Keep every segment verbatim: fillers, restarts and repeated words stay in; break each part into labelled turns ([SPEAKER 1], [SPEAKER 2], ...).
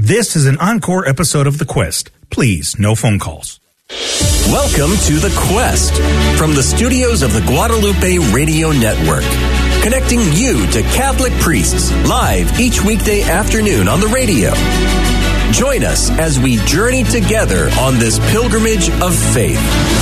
[SPEAKER 1] This is an encore episode of The Quest. Please, no phone calls.
[SPEAKER 2] Welcome to The Quest from the studios of the Guadalupe Radio Network, connecting you to Catholic priests live each weekday afternoon on the radio. Join us as we journey together on this pilgrimage of faith.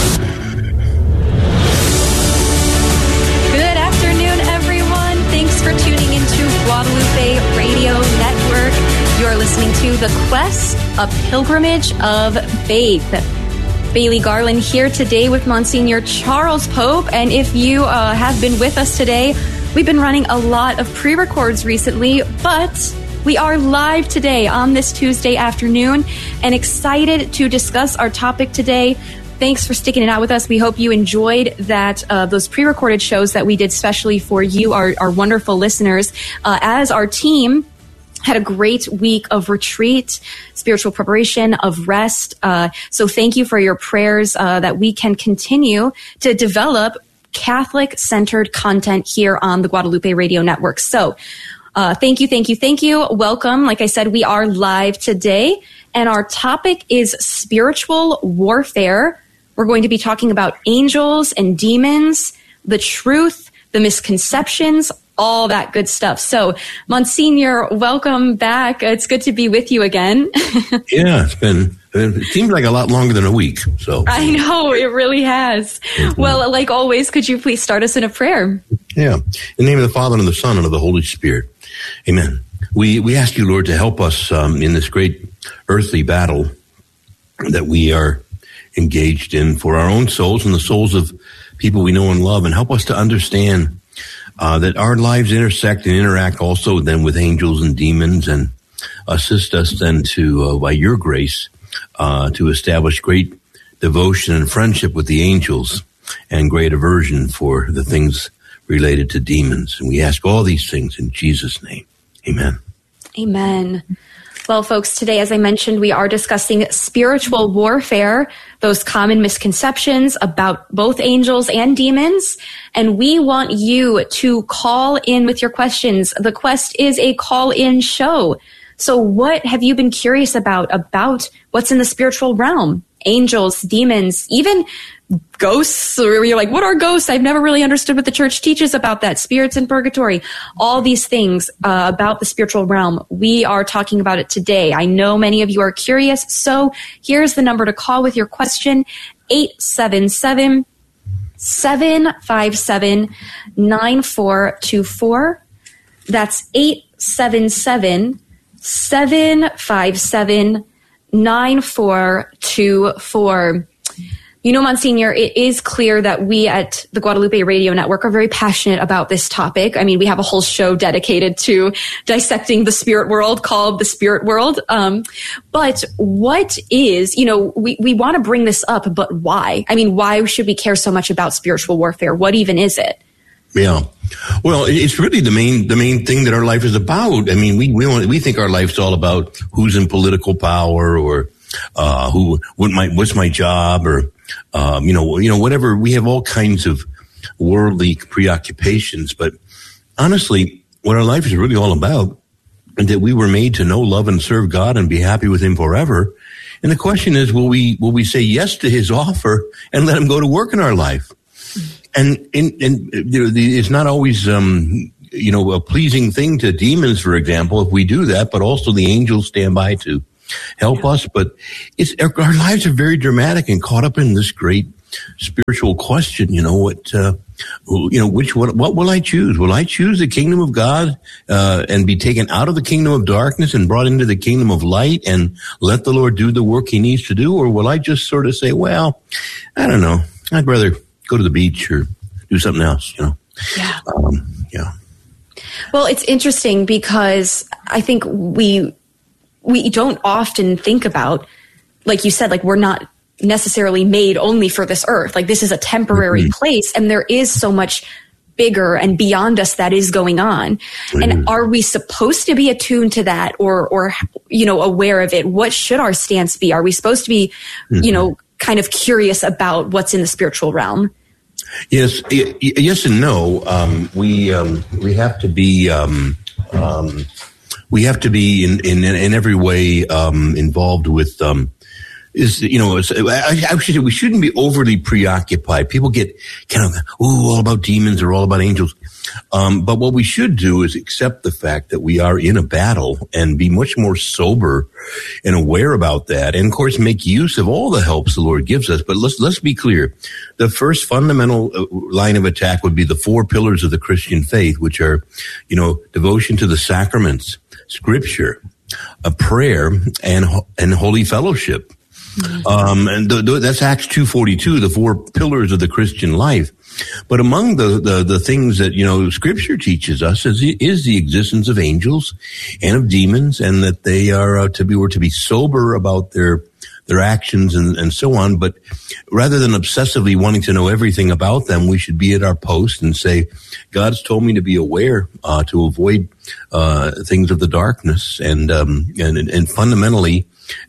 [SPEAKER 3] Good afternoon, everyone. Thanks for tuning into Guadalupe Radio Network. You're listening to The Quest, a pilgrimage of faith. Bailey Garland here today with Monsignor Charles Pope. And if you uh, have been with us today, we've been running a lot of pre-records recently, but we are live today on this Tuesday afternoon and excited to discuss our topic today. Thanks for sticking it out with us. We hope you enjoyed that uh, those pre-recorded shows that we did specially for you, our, our wonderful listeners, uh, as our team had a great week of retreat, spiritual preparation, of rest. Uh, so thank you for your prayers uh, that we can continue to develop Catholic-centered content here on the Guadalupe Radio Network. So uh, thank you, thank you, thank you. Welcome. Like I said, we are live today, and our topic is spiritual warfare. We're going to be talking about angels and demons, the truth, the misconceptions, all that good stuff. So, Monsignor, welcome back. It's good to be with you again.
[SPEAKER 4] Yeah, it's been, it seems like a lot longer than a week. So
[SPEAKER 3] I know, it really has. Mm-hmm. Well, like always, could you please start us in a prayer?
[SPEAKER 4] Yeah. In the name of the Father, and of the Son, and of the Holy Spirit. Amen. We we ask you, Lord, to help us um, in this great earthly battle that we are engaged in for our own souls and the souls of people we know and love, and help us to understand Uh, that our lives intersect and interact also then with angels and demons, and assist us then to, uh, by your grace, uh, to establish great devotion and friendship with the angels and great aversion for the things related to demons. And we ask all these things in Jesus' name. Amen.
[SPEAKER 3] Amen. Well, folks, today, as I mentioned, we are discussing spiritual warfare, those common misconceptions about both angels and demons. And we want you to call in with your questions. The Quest is a call-in show. So what have you been curious about, about what's in the spiritual realm? Angels, demons, even ghosts, or you're like, what are ghosts? I've never really understood what the church teaches about that. Spirits in purgatory, all these things uh, about the spiritual realm. We are talking about it today. I know many of you are curious, so here's the number to call with your question, eight seven seven, seven five seven, nine four two four. That's eight seven seven, seven five seven, nine four two four. You know, Monsignor, it is clear that we at the Guadalupe Radio Network are very passionate about this topic. I mean, we have a whole show dedicated to dissecting the spirit world called The Spirit World. Um, but what is, you know, we, we want to bring this up, but why? I mean, why should we care so much about spiritual warfare? What even is it?
[SPEAKER 4] Yeah. Well, it's really the main the main thing that our life is about. I mean, we we want, we think our life's all about who's in political power, or uh, who what my what's my job, or um, you know you know whatever. We have all kinds of worldly preoccupations, but honestly, what our life is really all about is that we were made to know, love, and serve God and be happy with Him forever. And the question is, will we will we say yes to His offer and let Him go to work in our life? And, and, and you know, the, it's not always, um, you know, a pleasing thing to demons, for example, if we do that, but also the angels stand by to help yeah. us. But it's, our, our lives are very dramatic and caught up in this great spiritual question, you know, what, uh, you know, which, what, what will I choose? Will I choose the kingdom of God, uh, and be taken out of the kingdom of darkness and brought into the kingdom of light and let the Lord do the work He needs to do? Or will I just sort of say, well, I don't know, I'd rather go to the beach or do something else, you know?
[SPEAKER 3] Yeah.
[SPEAKER 4] Um, yeah.
[SPEAKER 3] Well, it's interesting because I think we, we don't often think about, like you said, like we're not necessarily made only for this earth. Like this is a temporary mm-hmm. place, and there is so much bigger and beyond us that is going on. Mm-hmm. And are we supposed to be attuned to that, or, or, you know, aware of it? What should our stance be? Are we supposed to be, mm-hmm. you know, kind of curious about what's in the spiritual realm?
[SPEAKER 4] Yes, y- yes and no. Um, we um, we have to be um, um, we have to be in in, in every way um, involved with. Um, Is you know, it's, I, I should say we shouldn't be overly preoccupied. People get kind of ooh, all about demons or all about angels. Um, but what we should do is accept the fact that we are in a battle and be much more sober and aware about that. And of course, make use of all the helps the Lord gives us. But let's let's be clear: the first fundamental line of attack would be the four pillars of the Christian faith, which are, you know, devotion to the sacraments, Scripture, a prayer, and and holy fellowship. Um, and th- th- that's Acts two forty-two, the four pillars of the Christian life. But among the, the, the things that, you know, Scripture teaches us is, is the existence of angels and of demons, and that they are uh, to be, were to be sober about their, their actions and, and so on. But rather than obsessively wanting to know everything about them, we should be at our post and say, God's told me to be aware, uh, to avoid, uh, things of the darkness. And, um, and, and fundamentally,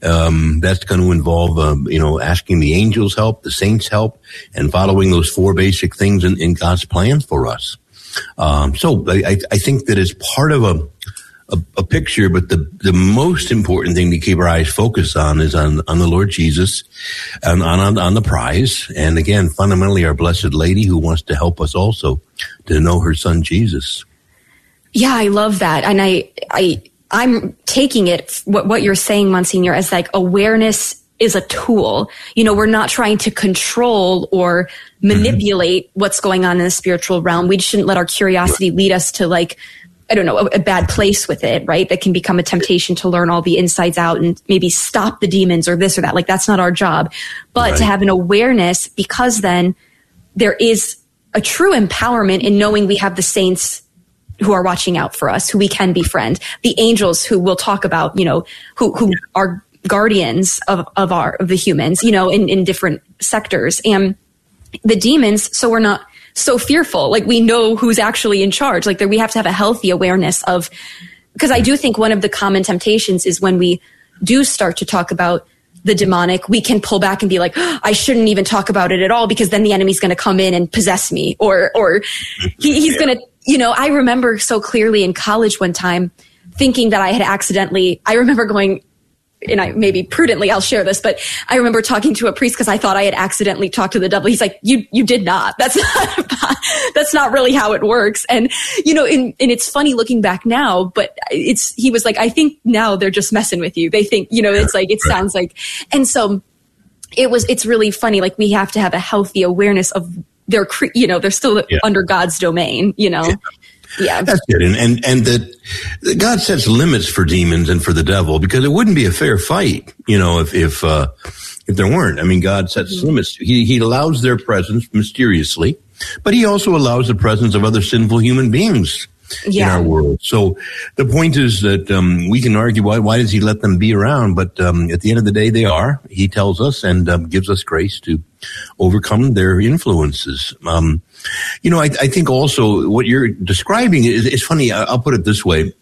[SPEAKER 4] Um, that's going to involve, um, you know, asking the angels' help, the saints' help, and following those four basic things in, in God's plan for us. Um, so I, I think that it's part of a, a, a picture, but the, the most important thing to keep our eyes focused on is on, on the Lord Jesus and on, on, on the prize. And again, fundamentally, our Blessed Lady, who wants to help us also to know her son, Jesus.
[SPEAKER 3] Yeah, I love that. And I, I, I'm taking it, what, what you're saying, Monsignor, as like awareness is a tool. You know, we're not trying to control or manipulate mm-hmm. what's going on in the spiritual realm. We shouldn't let our curiosity lead us to like, I don't know, a, a bad place with it, right? That can become a temptation to learn all the insides out and maybe stop the demons or this or that. Like that's not our job. But right. to have an awareness, because then there is a true empowerment in knowing we have the saints who are watching out for us, who we can befriend, the angels who we'll talk about, you know, who, who are guardians of, of our, of the humans, you know, in, in different sectors, and the demons. So we're not so fearful. Like we know who's actually in charge. Like there, we have to have a healthy awareness of, because I do think one of the common temptations is when we do start to talk about the demonic, we can pull back and be like, oh, I shouldn't even talk about it at all, because then the enemy's going to come in and possess me, or, or he, he's yeah. going to, you know, I remember so clearly in college one time thinking that I had accidentally, I remember going, and I maybe prudently I'll share this, but I remember talking to a priest because I thought I had accidentally talked to the devil. He's like, you, you did not. That's not, that's not really how it works. And, you know, and, and it's funny looking back now, but it's, he was like, I think now they're just messing with you. They think, you know, it's like, it sounds like, and so it was, it's really funny. Like we have to have a healthy awareness of their, cre- you know, they're still yeah. under God's domain, you know? Yeah. Yeah,
[SPEAKER 4] that's it, and and and that God sets limits for demons and for the devil, because it wouldn't be a fair fight, you know, if if uh, if there weren't. I mean, God sets mm-hmm. limits. He he allows their presence mysteriously, but He also allows the presence of other sinful human beings yeah. in our world. So the point is that um, we can argue why why does He let them be around, but um, at the end of the day, they are. He tells us and um, gives us grace to overcome their influences. Um, You know, I, I think also what you're describing is, is funny. I'll put it this way.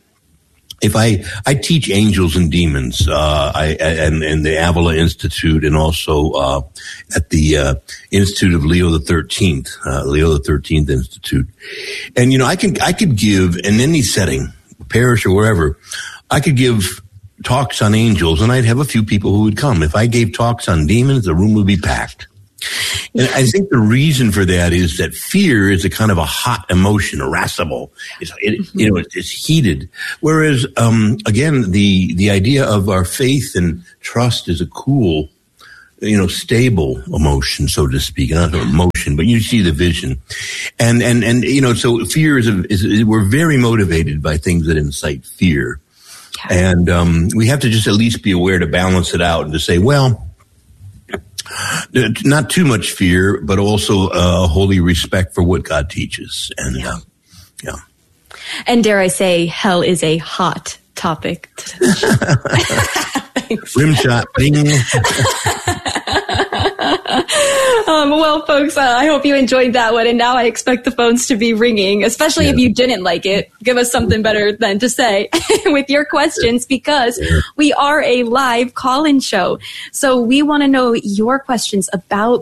[SPEAKER 4] If I, I teach angels and demons, uh, I, and, and the Avila Institute, and also, uh, at the, uh, Institute of Leo the thirteenth, uh, Leo the thirteenth Institute. And, you know, I can, I could give in any setting, parish or wherever, I could give talks on angels, and I'd have a few people who would come. If I gave talks on demons, the room would be packed. And I think the reason for that is that fear is a kind of a hot emotion, irascible. It's, it, you know, it's heated. Whereas, um, again, the, the idea of our faith and trust is a cool, you know, stable emotion, so to speak. Not an emotion, but you see the vision. And, and, and, you know, so fear is, a, is, we're very motivated by things that incite fear. And, um, we have to just at least be aware to balance it out and to say, well, not too much fear, but also a uh, holy respect for what God teaches. And, yeah. Uh, yeah.
[SPEAKER 3] And dare I say, hell is a hot topic.
[SPEAKER 4] Rim shot. Bing.
[SPEAKER 3] um, well, folks, uh, I hope you enjoyed that one. And now I expect the phones to be ringing, especially yeah. if you didn't like it. Give us something better than to say with your questions, because yeah. we are a live call-in show. So we want to know your questions about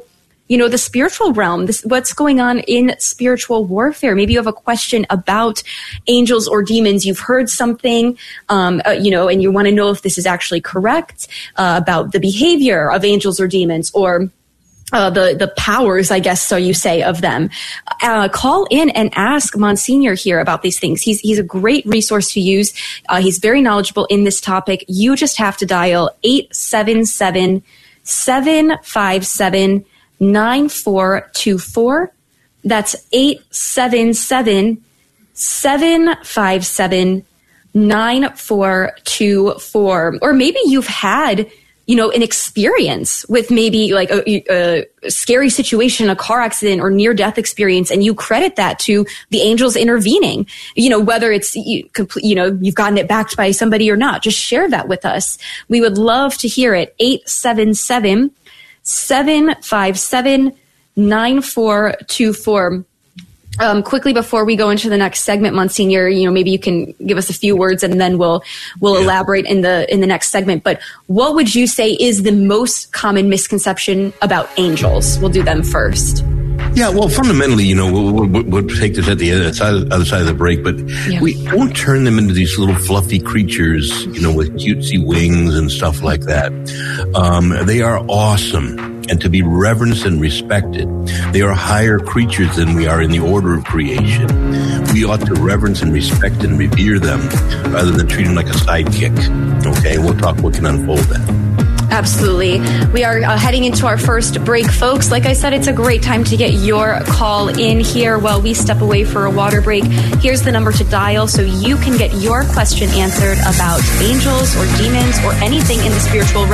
[SPEAKER 3] you know, the spiritual realm, this, what's going on in spiritual warfare. Maybe you have a question about angels or demons. You've heard something, um, uh, you know, and you want to know if this is actually correct, uh, about the behavior of angels or demons, or Uh, the, the powers, I guess, so you say, of them. Uh, call in and ask Monsignor here about these things. He's, he's a great resource to use. Uh, he's very knowledgeable in this topic. You just have to dial eight seven seven, seven five seven, nine four two four. That's eight seven seven, seven five seven, nine four two four. Or maybe you've had, you know, an experience with maybe like a, a scary situation, a car accident or near death experience, and you credit that to the angels intervening, you know, whether it's, you, you know, you've gotten it backed by somebody or not. Just share that with us. We would love to hear it. eight seven seven, seven five seven, nine four two four. Um, quickly before we go into the next segment, Monsignor, you know, maybe you can give us a few words and then we'll, we'll yeah. elaborate in the, in the next segment. But what would you say is the most common misconception about angels? We'll do them first.
[SPEAKER 4] Yeah, well, fundamentally, you know, we'll, we'll, we'll take this at the other side, other side of the break, but yeah. we don't turn them into these little fluffy creatures, you know, with cutesy wings and stuff like that. Um, they are awesome and to be reverenced and respected. They are higher creatures than we are in the order of creation. We ought to reverence and respect and revere them rather than treat them like a sidekick. Okay, we'll talk what can unfold that.
[SPEAKER 3] Absolutely. We are uh, heading into our first break, folks. Like I said, it's a great time to get your call in here while we step away for a water break. Here's the number to dial so you can get your question answered about angels or demons or anything in the spiritual realm.